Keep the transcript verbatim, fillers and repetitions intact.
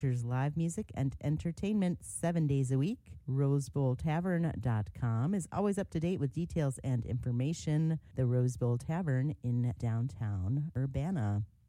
There's live music and entertainment seven days a week. rose bowl tavern dot com is always up to date with details and information. The Rose Bowl Tavern in downtown Urbana.